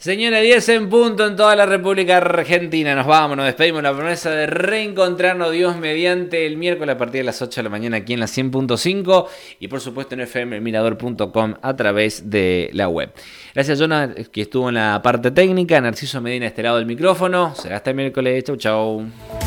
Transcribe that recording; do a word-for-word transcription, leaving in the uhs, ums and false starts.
Señora, diez en punto en toda la República Argentina. Nos vamos, nos despedimos. La promesa de reencontrarnos, Dios mediante, el miércoles a partir de las ocho de la mañana aquí en la cien punto cinco y por supuesto en f m mirador punto com a través de la web. Gracias, Jonah, que estuvo en la parte técnica. Narciso Medina, este lado del micrófono. Será hasta el miércoles. Chau, chau.